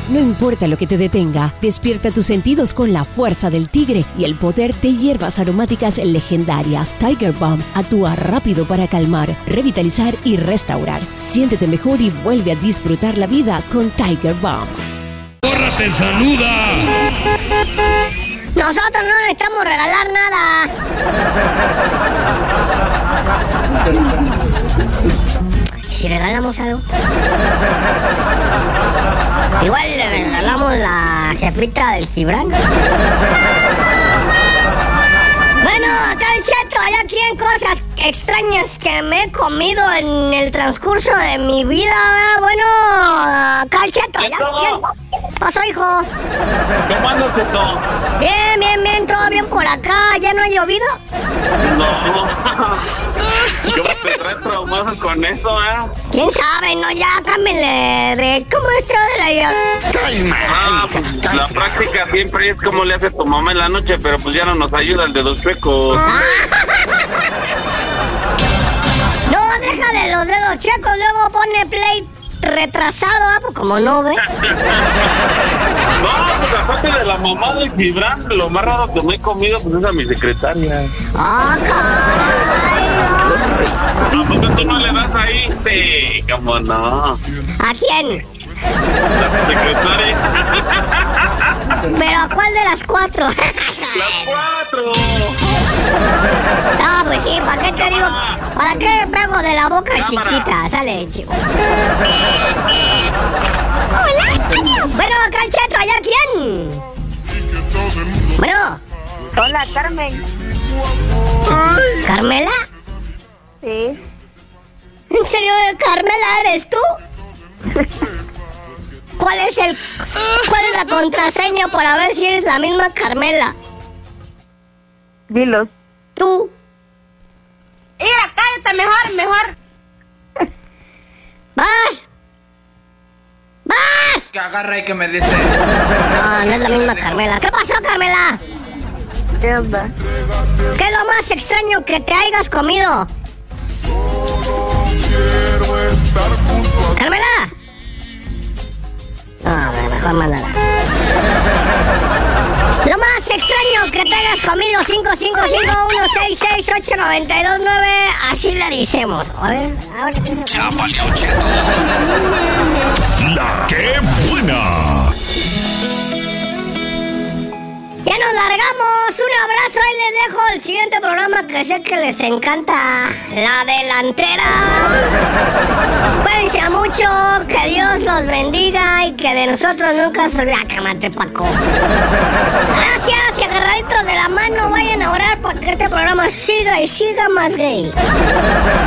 No importa lo que te detenga, despierta tus sentidos con la fuerza del tigre y el poder de hierbas aromáticas legendarias. Tiger Balm actúa rápido para calmar, revitalizar y restaurar. Siéntete mejor y vuelve a disfrutar la vida con Tiger Balm. ¡Porra te saluda! Nosotros no necesitamos regalar nada. Si regalamos algo, igual le regalamos la jefita del Gibran. Bueno, acá el Cheto, hay aquí en cosas extrañas que me he comido en el transcurso de mi vida. Bueno, acá el Cheto, ¿ya? ¿Qué pasó, hijo? ¿Cómo andas, Cheto? Bien, todo bien por acá. ¿Ya no ha llovido? No. ¿Cómo te traes traumado con eso, ¿Quién sabe? No, ya cámbiale de... ¿Cómo es esto de la... pues, la práctica siempre es como le hace tu mamá en la noche, pero pues ya no nos ayuda el de los chuecos. No, deja de los dedos chuecos, luego pone play retrasado, pues como no, ¿ve? No, pues aparte de la mamá del Gibran, lo más raro que me he comido pues es a mi secretaria. ¡Ah, caray! ¿A poco tú no le das ahí? Sí, cómo no. ¿A quién? La secretaria. ¿Pero a cuál de las 4? ¡Las 4! No, pues sí, ¿para qué te digo? ¿Para qué me pego de la boca chiquita? Sale, chico. Hola, adiós. Bueno, acá el Cheto, ¿allá quién? Bueno. Hola, Carmen. ¿Carmela? Sí. ¿En serio, Carmela, eres tú? ¿Cuál es la contraseña para ver si eres la misma Carmela? Dilos. ¿Tú? Mira, cállate, mejor. ¡Vas! Que agarra y que me dice. No es la misma Carmela. ¿Qué pasó, Carmela? ¿Qué onda? ¿Qué es lo más extraño que te hayas comido? ¿Carmela? No, mejor mándala. Lo más extraño que te hayas comido, 555-1668-929, así le decimos. A ver, ahora. ¡Ya valió, Cheto! ¡La que buena! Ya nos largamos, un abrazo, ahí les dejo el siguiente programa que sé que les encanta, La Delantera. Cuídense mucho, que Dios los bendiga y que de nosotros nunca se olvide. Cámate, Paco. Gracias y agarraditos de la mano vayan a orar para que este programa siga y siga más gay.